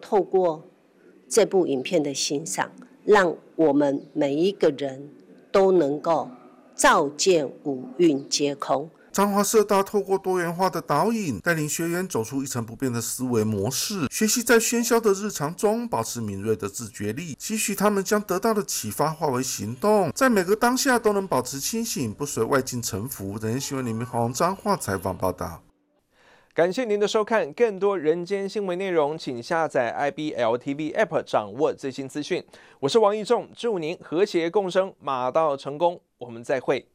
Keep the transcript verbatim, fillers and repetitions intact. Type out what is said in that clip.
透过这部影片的欣赏，让我们每一个人都能够照见五蕴皆空。 彰化社大透过多元化的导引，带领学员走出一成不变的思维模式，学习在喧嚣的日常中保持敏锐的自觉力，期许他们将得到的启发化为行动，在每个当下都能保持清醒，不随外境臣服。人间新闻李明宏彰化采访报道。 感谢您的收看，更多人间新闻内容，请下载 I B L T V App 掌握最新资讯。我是王义仲，祝您和谐共生，马到成功，我们再会。